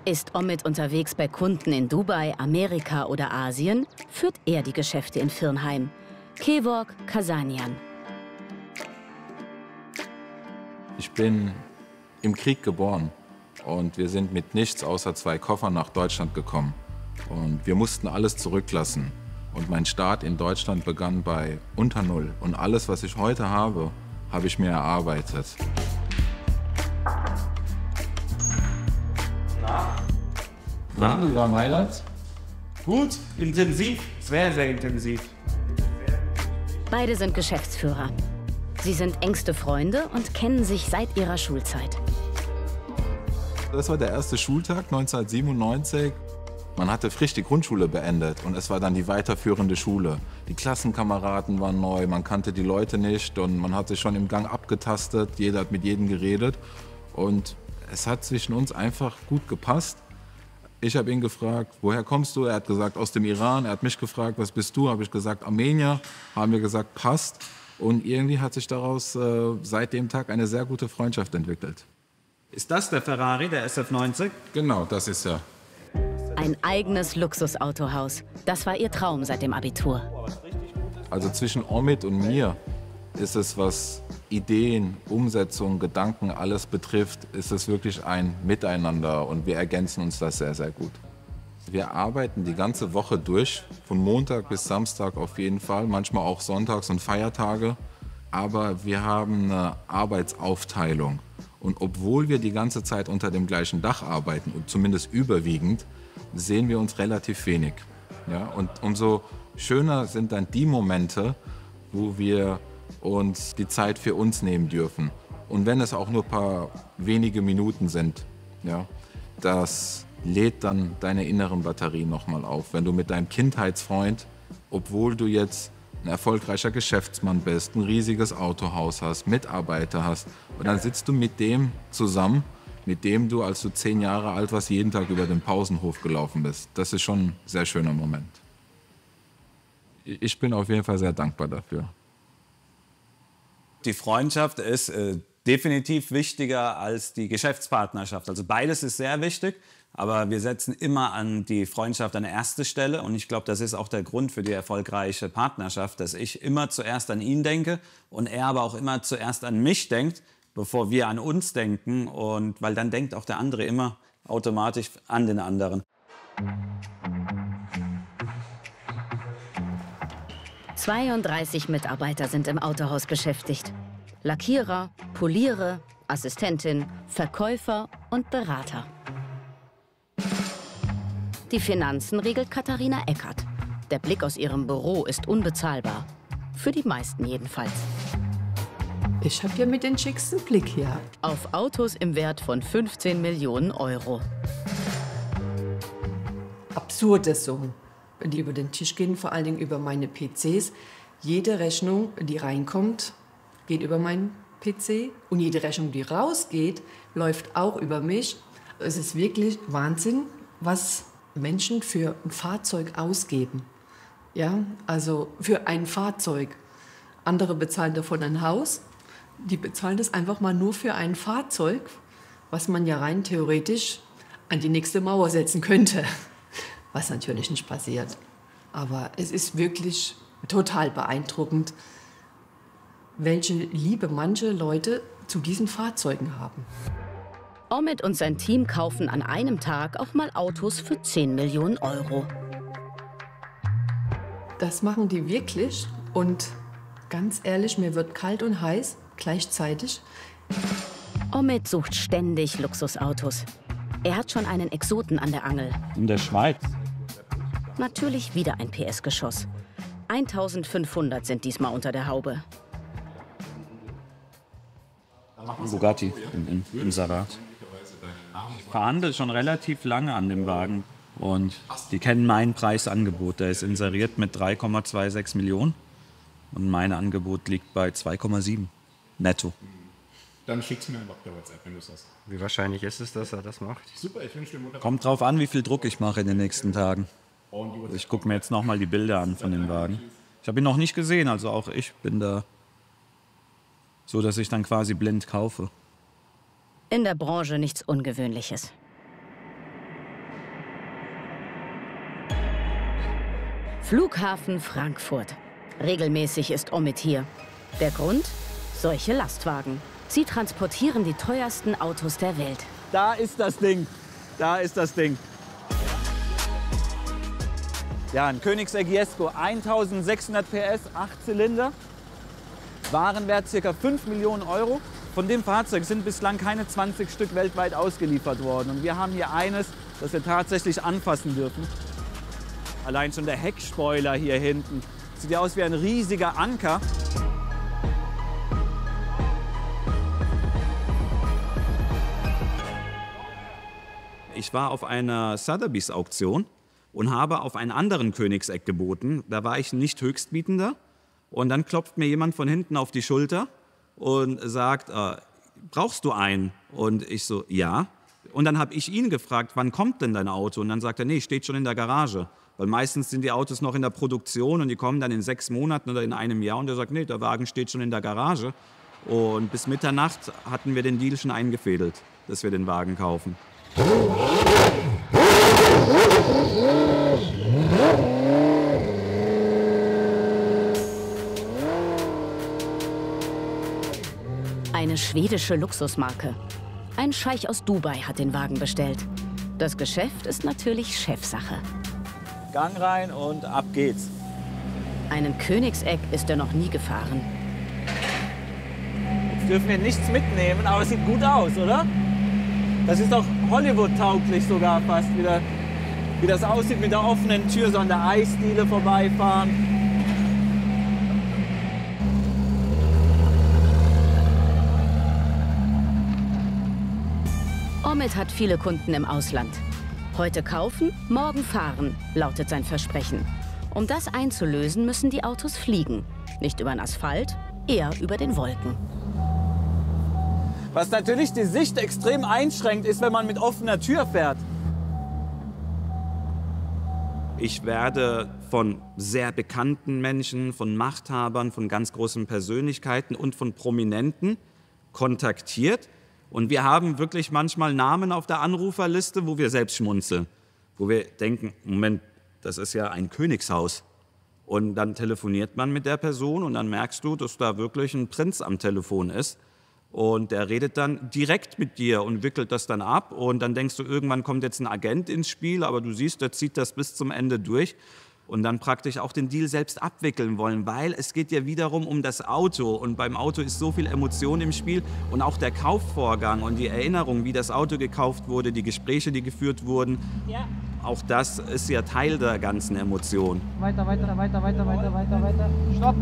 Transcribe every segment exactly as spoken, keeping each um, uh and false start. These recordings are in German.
Ist Omid unterwegs bei Kunden in Dubai, Amerika oder Asien, führt er die Geschäfte in Firnheim. Kevork Kasanian. Ich bin im Krieg geboren und wir sind mit nichts außer zwei Koffern nach Deutschland gekommen. Und wir mussten alles zurücklassen. Und mein Start in Deutschland begann bei unter Null. Und alles, was ich heute habe, habe ich mir erarbeitet. Na? Na, wie war Highlights? Gut, intensiv, sehr, sehr intensiv. Beide sind Geschäftsführer. Sie sind engste Freunde und kennen sich seit ihrer Schulzeit. Das war der erste Schultag neunzehnhundertsiebenundneunzig. Man hatte frisch die Grundschule beendet und es war dann die weiterführende Schule. Die Klassenkameraden waren neu, man kannte die Leute nicht und man hat sich schon im Gang abgetastet, jeder hat mit jedem geredet. Und es hat zwischen uns einfach gut gepasst. Ich habe ihn gefragt, woher kommst du? Er hat gesagt, aus dem Iran. Er hat mich gefragt, was bist du? Habe ich gesagt, Armenier. Haben wir gesagt, passt. Und irgendwie hat sich daraus äh, seit dem Tag eine sehr gute Freundschaft entwickelt. Ist das der Ferrari, der S F neunzig? Genau, das ist er. Ein eigenes Luxusautohaus. Das war ihr Traum seit dem Abitur. Also zwischen Omid und mir ist es, was Ideen, Umsetzung, Gedanken, alles betrifft, ist es wirklich ein Miteinander und wir ergänzen uns das sehr, sehr gut. Wir arbeiten die ganze Woche durch, von Montag bis Samstag auf jeden Fall, manchmal auch Sonntags und Feiertage. Aber wir haben eine Arbeitsaufteilung. Und obwohl wir die ganze Zeit unter dem gleichen Dach arbeiten, und zumindest überwiegend, sehen wir uns relativ wenig. Ja? Und umso schöner sind dann die Momente, wo wir uns die Zeit für uns nehmen dürfen. Und wenn es auch nur ein paar wenige Minuten sind, ja, das lädt dann deine inneren Batterien nochmal auf. Wenn du mit deinem Kindheitsfreund, obwohl du jetzt ein erfolgreicher Geschäftsmann bist, ein riesiges Autohaus hast, Mitarbeiter hast, und dann sitzt du mit dem zusammen, mit dem du, als du zehn Jahre alt warst, jeden Tag über den Pausenhof gelaufen bist. Das ist schon ein sehr schöner Moment. Ich bin auf jeden Fall sehr dankbar dafür. Die Freundschaft ist äh, definitiv wichtiger als die Geschäftspartnerschaft. Also beides ist sehr wichtig, aber wir setzen immer an die Freundschaft an erste Stelle. Und ich glaube, das ist auch der Grund für die erfolgreiche Partnerschaft, dass ich immer zuerst an ihn denke und er aber auch immer zuerst an mich denkt, bevor wir an uns denken. Und weil dann denkt auch der andere immer automatisch an den anderen. zweiunddreißig Mitarbeiter sind im Autohaus beschäftigt. Lackierer, Poliere, Assistentin, Verkäufer und Berater. Die Finanzen regelt Katharina Eckert. Der Blick aus ihrem Büro ist unbezahlbar. Für die meisten jedenfalls. Ich habe ja mit den schicksten Blick hier. Auf Autos im Wert von fünfzehn Millionen Euro. Absurde Summen, die über den Tisch gehen, vor allen Dingen über meine P Cs. Jede Rechnung, die reinkommt, geht über meinen P C. Und jede Rechnung, die rausgeht, läuft auch über mich. Es ist wirklich Wahnsinn, was Menschen für ein Fahrzeug ausgeben. Ja, also für ein Fahrzeug. Andere bezahlen davon ein Haus. Die bezahlen das einfach mal nur für ein Fahrzeug, was man ja rein theoretisch an die nächste Mauer setzen könnte. Was natürlich nicht passiert. Aber es ist wirklich total beeindruckend, welche Liebe manche Leute zu diesen Fahrzeugen haben. Omid und sein Team kaufen an einem Tag auch mal Autos für zehn Millionen Euro. Das machen die wirklich. Und ganz ehrlich, mir wird kalt und heiß gleichzeitig. Omid sucht ständig Luxusautos. Er hat schon einen Exoten an der Angel. In der Schweiz. Natürlich wieder ein P S-Geschoss. eintausendfünfhundert sind diesmal unter der Haube. Ein Bugatti im, im, im Sarat. Ich verhandle schon relativ lange an dem Wagen und die kennen mein Preisangebot. Der ist inseriert mit drei Komma sechsundzwanzig Millionen und mein Angebot liegt bei zwei Komma sieben netto. Dann schick's mir einfach per WhatsApp, wenn du es hast. Wie wahrscheinlich ist es, dass er das macht? Super, ich wünsche dir Mutter. Kommt drauf an, wie viel Druck ich mache in den nächsten Tagen. Also ich gucke mir jetzt noch mal die Bilder an von dem Wagen. Ich habe ihn noch nicht gesehen, also auch ich bin da so, dass ich dann quasi blind kaufe. In der Branche nichts Ungewöhnliches. Flughafen Frankfurt. Regelmäßig ist Omid hier. Der Grund? Solche Lastwagen. Sie transportieren die teuersten Autos der Welt. Da ist das Ding. Da ist das Ding. Ja, ein Koenigsegg Jesko, eintausendsechshundert P S, acht Zylinder. Warenwert ca. fünf Millionen Euro. Von dem Fahrzeug sind bislang keine zwanzig Stück weltweit ausgeliefert worden. Und wir haben hier eines, das wir tatsächlich anfassen dürfen. Allein schon der Heckspoiler hier hinten. Sieht ja aus wie ein riesiger Anker. Ich war auf einer Sotheby's-Auktion und habe auf einen anderen Koenigsegg geboten. Da war ich nicht Höchstbietender. Und dann klopft mir jemand von hinten auf die Schulter und sagt, äh, brauchst du einen? Und ich so, ja. Und dann habe ich ihn gefragt, wann kommt denn dein Auto? Und dann sagt er, nee, steht schon in der Garage. Weil meistens sind die Autos noch in der Produktion und die kommen dann in sechs Monaten oder in einem Jahr. Und er sagt, nee, der Wagen steht schon in der Garage. Und bis Mitternacht hatten wir den Deal schon eingefädelt, dass wir den Wagen kaufen. Eine schwedische Luxusmarke. Ein Scheich aus Dubai hat den Wagen bestellt. Das Geschäft ist natürlich Chefsache. Gang rein und ab geht's. Einen Koenigsegg ist er noch nie gefahren. Jetzt dürfen wir nichts mitnehmen, aber es sieht gut aus, oder? Das ist doch Hollywood-tauglich sogar fast, wie, der, wie das aussieht mit der offenen Tür, so an der Eisdiele vorbeifahren. Omid hat viele Kunden im Ausland. Heute kaufen, morgen fahren, lautet sein Versprechen. Um das einzulösen, müssen die Autos fliegen. Nicht über den Asphalt, eher über den Wolken. Was natürlich die Sicht extrem einschränkt, ist, wenn man mit offener Tür fährt. Ich werde von sehr bekannten Menschen, von Machthabern, von ganz großen Persönlichkeiten und von Prominenten kontaktiert. Und wir haben wirklich manchmal Namen auf der Anruferliste, wo wir selbst schmunzeln. Wo wir denken, Moment, das ist ja ein Königshaus. Und dann telefoniert man mit der Person und dann merkst du, dass da wirklich ein Prinz am Telefon ist. Und der redet dann direkt mit dir und wickelt das dann ab. Und dann denkst du, irgendwann kommt jetzt ein Agent ins Spiel, aber du siehst, der zieht das bis zum Ende durch. Und dann praktisch auch den Deal selbst abwickeln wollen, weil es geht ja wiederum um das Auto. Und beim Auto ist so viel Emotion im Spiel. Und auch der Kaufvorgang und die Erinnerung, wie das Auto gekauft wurde, die Gespräche, die geführt wurden. Ja. Auch das ist ja Teil der ganzen Emotion. Weiter, weiter, weiter, weiter, weiter, weiter, weiter. Stopp!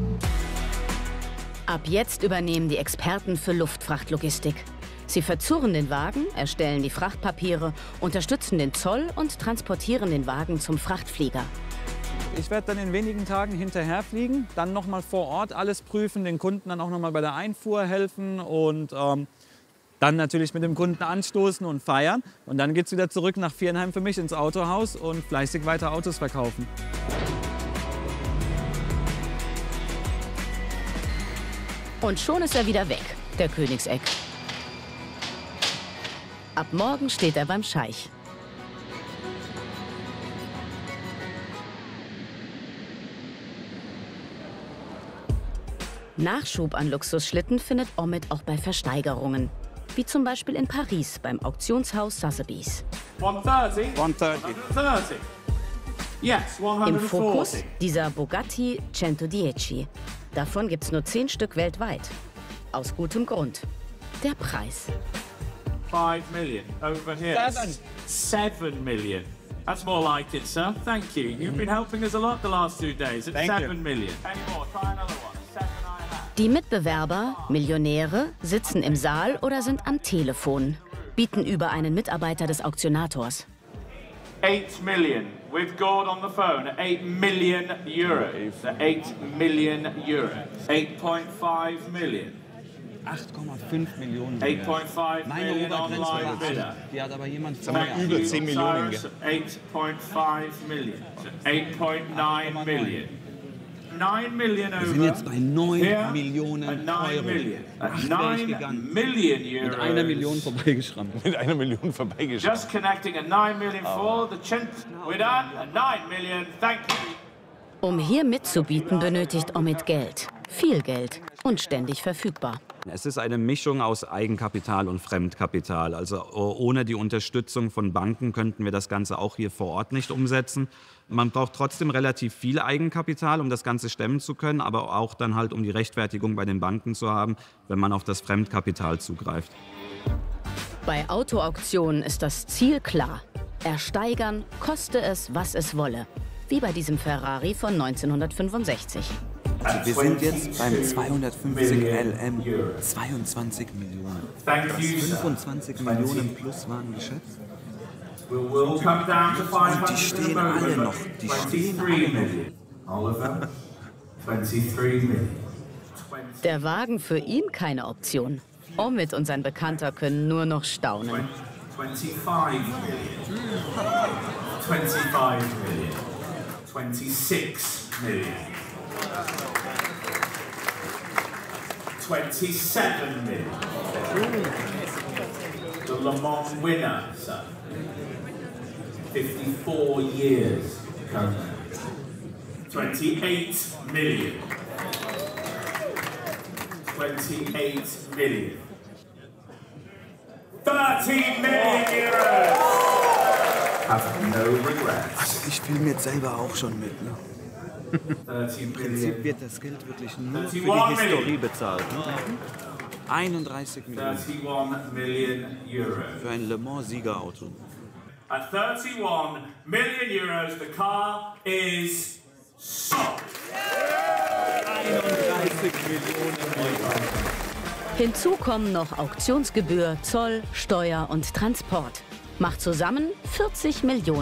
Ab jetzt übernehmen die Experten für Luftfrachtlogistik. Sie verzurren den Wagen, erstellen die Frachtpapiere, unterstützen den Zoll und transportieren den Wagen zum Frachtflieger. Ich werde dann in wenigen Tagen hinterherfliegen, dann noch mal vor Ort alles prüfen, den Kunden dann auch noch mal bei der Einfuhr helfen und ähm, dann natürlich mit dem Kunden anstoßen und feiern. Und dann geht es wieder zurück nach Viernheim für mich ins Autohaus und fleißig weiter Autos verkaufen. Und schon ist er wieder weg, der Koenigsegg. Ab morgen steht er beim Scheich. Nachschub an Luxusschlitten findet Omid auch bei Versteigerungen. Wie zum Beispiel in Paris beim Auktionshaus Sotheby's. hundertdreißig. hundertdreißig. Yes, Im Fokus dieser Bugatti centodieci. Davon gibt es nur zehn Stück weltweit. Aus gutem Grund. Der Preis. Five million over here. Seven. Seven million. That's more like it, sir. Thank you. You've been helping us a lot the last two days. It's Thank seven you. million. Any more? Try another one. Seven I have. Die Mitbewerber, Millionäre, sitzen im Saal oder sind am Telefon, bieten über einen Mitarbeiter des Auktionators. Eight million. With Gord on the phone at eight million euros. Eight million euros. Eight point five million. acht Komma fünf Millionen. Eight point five Meine million Obergrenze online war bidder. acht. Die hat aber jemand Thank vorher. you, über zehn Millionen, Cyrus. Eight point five million. Eight point nine million. Nine million over. Wir sind jetzt bei neun Here, Millionen at nine Euro. million. At Acht wäre ich nine gegangen. million euros. Mit einer Million vorbeigeschrammt. Mit einer Million vorbeigeschaut. Just connecting a nine million for the cent. We're done. A nine million. Thank you. Um hier mitzubieten, benötigt Omid Geld. Viel Geld und ständig verfügbar. Es ist eine Mischung aus Eigenkapital und Fremdkapital. Also ohne die Unterstützung von Banken könnten wir das Ganze auch hier vor Ort nicht umsetzen. Man braucht trotzdem relativ viel Eigenkapital, um das Ganze stemmen zu können, aber auch dann halt, um die Rechtfertigung bei den Banken zu haben, wenn man auf das Fremdkapital zugreift. Bei Autoauktionen ist das Ziel klar. Ersteigern, koste es, was es wolle. Wie bei diesem Ferrari von neunzehnhundertfünfundsechzig. Wir sind jetzt beim zweihundertfünfzig L M, zweiundzwanzig Millionen. fünfundzwanzig Millionen plus waren geschätzt. Und die stehen alle noch, die stehen alle noch. Der Wagen für ihn keine Option. Omid und sein Bekannter können nur noch staunen. twenty-five million. twenty-five million. twenty-six million. twenty-seven million. The Le Mans winner, sir. fifty-four years currently. twenty-eight million. twenty-eight million. thirty million euros. Have no regrets. Also ich filme jetzt selber auch schon mit. Ne? Im Prinzip wird das Geld wirklich nur für die Historie bezahlt. Ne? einunddreißig Millionen. thirty-one million euros. Für ein Le Mans-Siegerauto. At thirty-one million euros, the car is sold. einunddreißig Millionen Euro. Hinzu kommen noch Auktionsgebühr, Zoll, Steuer und Transport. Macht zusammen vierzig Millionen.